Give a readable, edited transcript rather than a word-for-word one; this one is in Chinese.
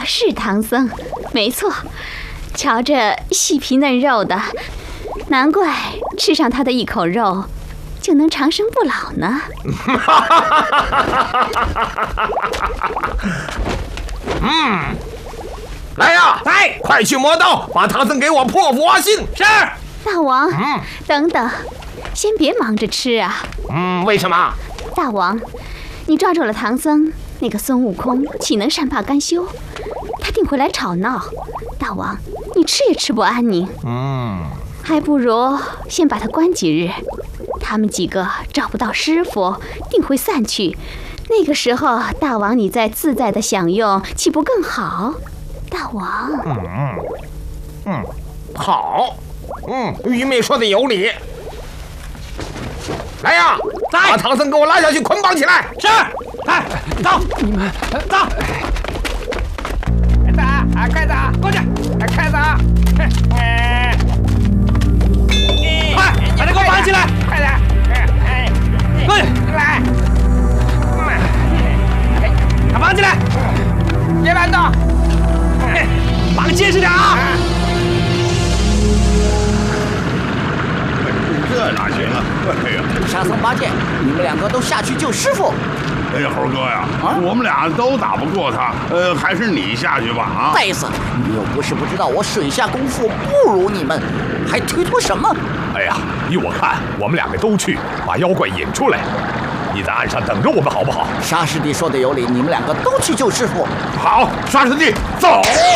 是唐僧，没错。瞧这细皮嫩肉的，难怪吃上他的一口肉，就能长生不老呢。 来呀，来，快去磨刀，把唐僧给我破佛性。 是。 大王，等等，先别忙着吃啊。 为什么？ 大王，你抓住了唐僧，那个孙悟空岂能善罢甘休？他定会来吵闹。大王，你吃也吃不安宁。还不如先把他关几日，他们几个找不到师傅，定会散去。那个时候，大王你再自在的享用，岂不更好？大王， 好，愚昧说的有理。来呀，把唐僧给我拉下去，捆绑起来。 是。来，走，你们走。 开子，过去，开子， 快，把他给我绑起来！ 快点， 过去， 来， 把绑起来， 别乱动， 绑结实点啊！ 这哪行啊！哎呀， 沙僧、八戒，你们两个都下去救师傅。 哎呀，猴哥呀，我们俩都打不过他，还是你下去吧啊！ 呆子，你又不是不知道我水下功夫不如你们，还推脱什么？ 哎呀，依我看，我们两个都去把妖怪引出来，你在岸上等着我们好不好？ 沙师弟说的有理，你们两个都去救师傅。 好，沙师弟，走。